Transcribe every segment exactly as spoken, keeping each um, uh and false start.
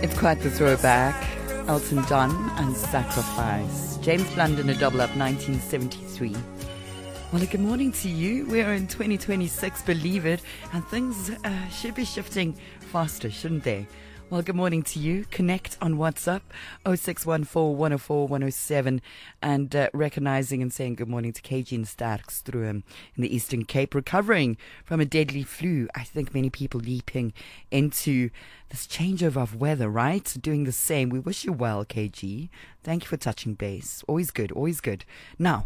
It's quite the throwback. Elton John and Sacrifice. James London, a double up, nineteen seventy-three. Well, good morning to you. We are in twenty twenty-six, believe it, and things uh, should be shifting faster, shouldn't they? Well, good morning to you. Connect on WhatsApp, oh six one four, one oh four, one oh seven, and uh, recognizing and saying good morning to K G in Sterkstroom in the Eastern Cape, recovering from a deadly flu. I think many people leaping into this changeover of weather, right? Doing the same. We wish you well, K G. Thank you for touching base. Always good, always good. Now,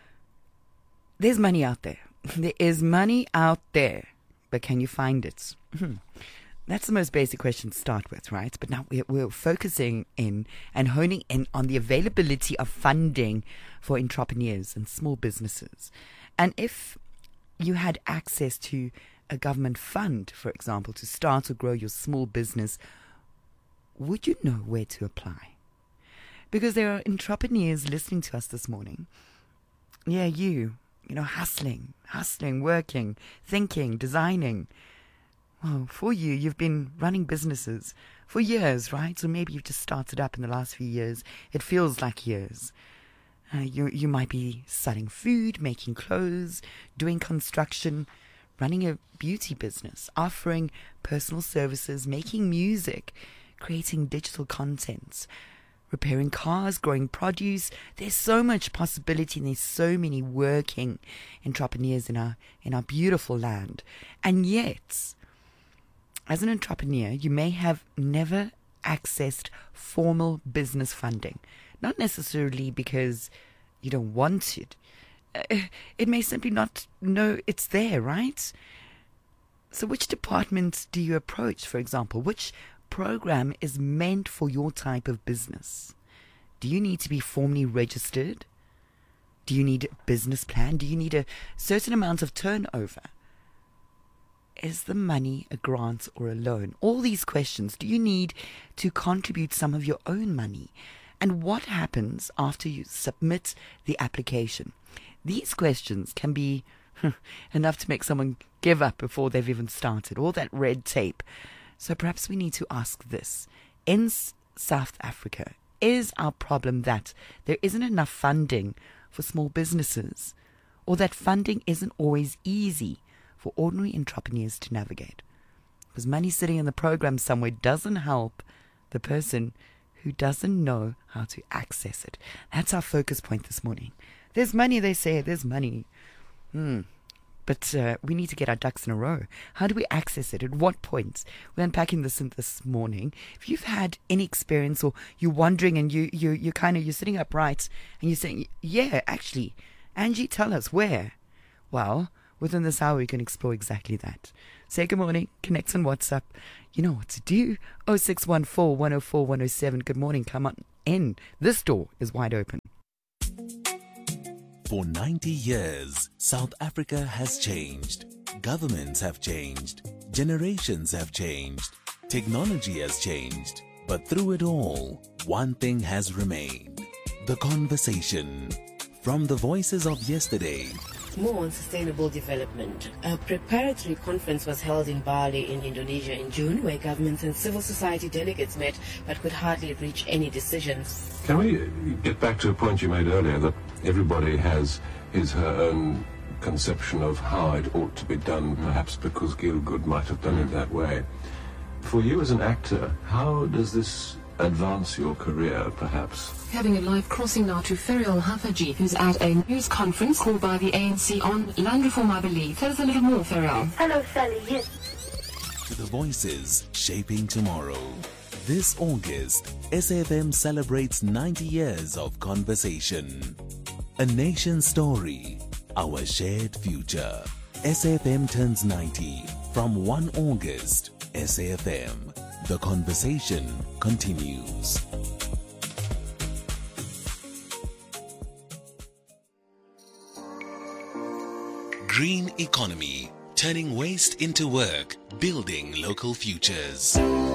there's money out there. There is money out there, but can you find it? That's the most basic question to start with, right? But now we're, we're focusing in and honing in on the availability of funding for entrepreneurs and small businesses. And if you had access to a government fund, for example, to start or grow your small business, would you know where to apply? Because there are entrepreneurs listening to us this morning. Yeah, you, you know, hustling, hustling, working, thinking, designing. Well, for you, you've been running businesses for years, right? Or maybe you've just started up in the last few years. It feels like years. Uh, you you might be selling food, making clothes, doing construction, running a beauty business, offering personal services, making music, creating digital content, repairing cars, growing produce. There's so much possibility, and there's so many working entrepreneurs in our in our beautiful land. And yet, as an entrepreneur, you may have never accessed formal business funding. Not necessarily because you don't want it. Uh, it may simply not know it's there, right? So which department do you approach, for example? Which program is meant for your type of business? Do you need to be formally registered? Do you need a business plan? Do you need a certain amount of turnover? Is the money a grant or a loan? All these questions. Do you need to contribute some of your own money? And what happens after you submit the application? These questions can be enough to make someone give up before they've even started. All that red tape. So perhaps we need to ask this. In S- South Africa, is our problem that there isn't enough funding for small businesses? Or that funding isn't always easy for ordinary entrepreneurs to navigate? Because money sitting in the program somewhere doesn't help the person who doesn't know how to access it. That's our focus point this morning. There's money, they say, there's money. Hmm. But uh, we need to get our ducks in a row. How do we access it? At what points? We're unpacking this in this morning. If you've had any experience, or you're wondering and you, you, you're kind of, you're sitting upright and you're saying, yeah, actually, Angie, tell us where. Well, within this hour, we can explore exactly that. Say good morning. Connect on WhatsApp. You know what to do. oh six one four, one oh four, one oh seven. Good morning. Come on in. This door is wide open. For ninety years, South Africa has changed. Governments have changed. Generations have changed. Technology has changed. But through it all, one thing has remained. The conversation. From the voices of yesterday. More on sustainable development. A preparatory conference was held in Bali in Indonesia in June, where governments and civil society delegates met but could hardly reach any decisions. Can we get back to a point you made earlier, that everybody has his her own conception of how it ought to be done, perhaps because Gielgud might have done it that way. For you as an actor, how does this advance your career, perhaps? Having a live crossing now to Ferial Hafaji, who's at a news conference called by the A N C on land reform, I believe. Tell us a little more, Ferial. Hello, Sally. Yes. To the voices shaping tomorrow. This August, S A F M celebrates ninety years of conversation. A nation story, our shared future. S A F M turns ninety from first of August. S A F M. The conversation continues. Green economy, turning waste into work, building local futures.